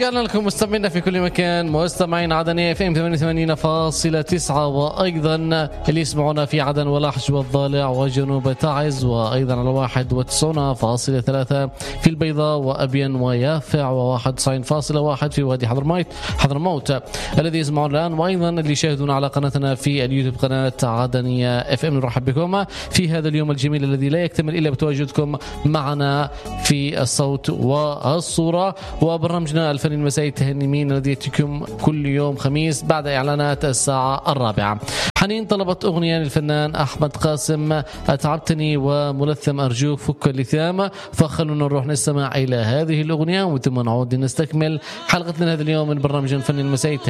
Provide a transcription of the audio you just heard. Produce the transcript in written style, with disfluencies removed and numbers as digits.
رجعنا لكم مستمعينا في كل مكان، مستمعين عدنية FM 88.9، وأيضا اللي يسمعونا في عدن ولحج والضالع وجنوب تعز، وأيضا على 91.3 في البيضاء وأبين ويافع، و91.1 في وادي حضرموت الذي يسمعون الآن، وأيضا اللي يشاهدون على قناتنا في اليوتيوب قناة عدنية FM. نرحب بكم في هذا اليوم الجميل الذي لا يكتمل إلا بتواجدكم معنا في الصوت والصورة، وبرنامجنا الفني المسائي التهنيمين الذي يأتيكم كل يوم خميس بعد إعلانات الساعة 4. حنين طلبت أغنية للفنان أحمد قاسم، أتعبتني وملثم أرجوك فك اللثام، فخلونا نروح نستمع إلى هذه الأغنية وثم نعود نستكمل حلقتنا هذا اليوم من برنامج الفني المسائي.